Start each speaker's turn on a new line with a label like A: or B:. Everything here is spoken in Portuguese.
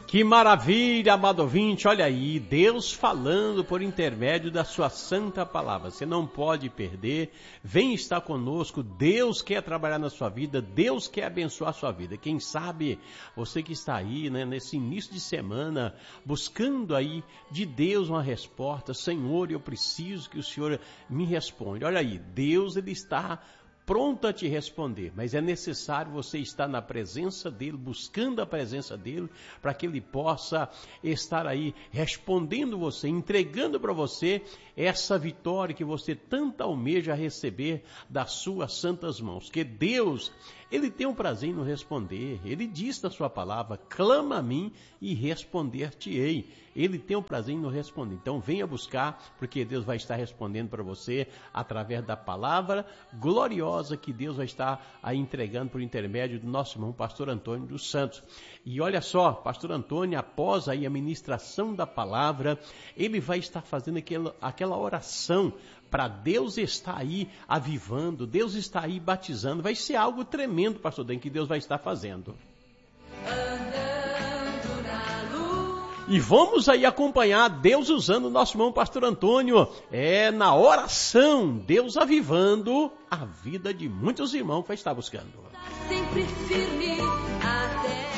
A: Que maravilha, amado ouvinte, olha aí, Deus falando por intermédio da sua santa palavra. Você não pode perder, vem estar conosco, Deus quer trabalhar na sua vida, Deus quer abençoar a sua vida. Quem sabe você que está aí, né, nesse início de semana, buscando aí de Deus uma resposta, Senhor, eu preciso que o Senhor me responda. Olha aí, Deus ele está pronto a te responder, mas é necessário você estar na presença dele, buscando a presença dele, para que ele possa estar aí respondendo você, entregando para você essa vitória que você tanto almeja receber das suas santas mãos. Que Deus, ele tem um prazer em nos responder, ele diz na sua palavra, clama a mim e responder-te-ei. Ele tem um prazer em nos responder. Então venha buscar, porque Deus vai estar respondendo para você através da palavra gloriosa que Deus vai estar aí entregando por intermédio do nosso irmão pastor Antônio dos Santos. E olha só, pastor Antônio, após aí a ministração da palavra, ele vai estar fazendo aquela oração para Deus estar aí avivando, Deus está aí batizando. Vai ser algo tremendo, pastor Dan, que Deus vai estar fazendo. E vamos aí acompanhar Deus usando o nosso irmão pastor Antônio, na oração, Deus avivando a vida de muitos irmãos que vai estar buscando.
B: Sempre firme até...